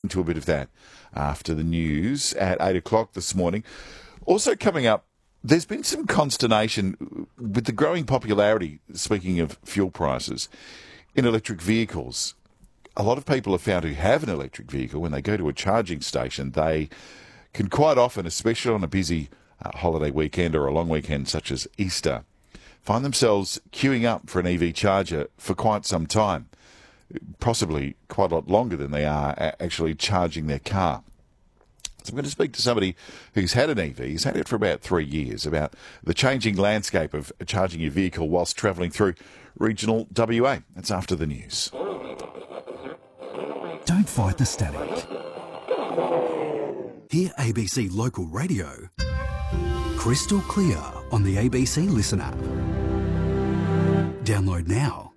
into a bit of that after the news at 8 o'clock this morning. Also coming up, there's been some consternation with the growing popularity, speaking of fuel prices, in electric vehicles. A lot of people have found who have an electric vehicle, when they go to a charging station, they can quite often, especially on a busy holiday weekend or a long weekend such as Easter, find themselves queuing up for an EV charger for quite some time, possibly quite a lot longer than they are actually charging their car. So I'm going to speak to somebody who's had an EV, he's had it for about 3 years, about the changing landscape of charging your vehicle whilst travelling through regional WA. That's after the news. Don't fight the static. Hear ABC Local Radio crystal clear on the ABC Listen app. Download now.